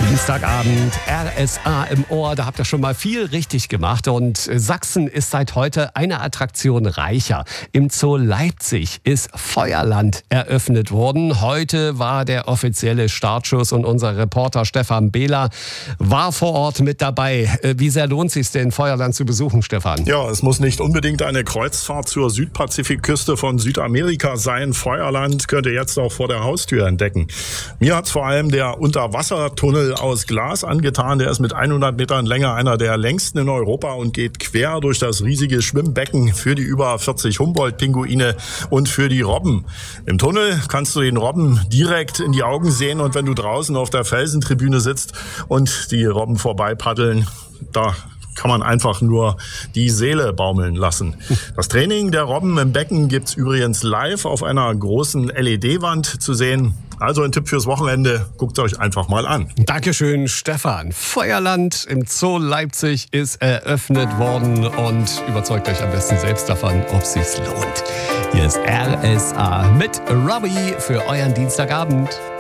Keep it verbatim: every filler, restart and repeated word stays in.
Dienstagabend, R S A im Ohr, da habt ihr schon mal viel richtig gemacht und Sachsen ist seit heute eine Attraktion reicher. Im Zoo Leipzig ist Feuerland eröffnet worden. Heute war der offizielle Startschuss und unser Reporter Stefan Behler war vor Ort mit dabei. Wie sehr lohnt es sich denn, Feuerland zu besuchen, Stefan? Ja, es muss nicht unbedingt eine Kreuzfahrt zur Südpazifikküste von Südamerika sein. Feuerland könnt ihr jetzt auch vor der Haustür entdecken. Mir hat es vor allem der Unterwassertunnel aus Glas angetan. Der ist mit hundert Metern Länge einer der längsten in Europa und geht quer durch das riesige Schwimmbecken für die über vierzig Humboldt-Pinguine und für die Robben. Im Tunnel kannst du den Robben direkt in die Augen sehen und wenn du draußen auf der Felsentribüne sitzt und die Robben vorbei paddeln, da kann man einfach nur die Seele baumeln lassen. Das Training der Robben im Becken gibt's übrigens live auf einer großen L E D-Wand zu sehen. Also ein Tipp fürs Wochenende, guckt euch einfach mal an. Dankeschön, Stefan. Feuerland im Zoo Leipzig ist eröffnet worden und überzeugt euch am besten selbst davon, ob es sich lohnt. Hier ist R S A mit Robbie für euren Dienstagabend.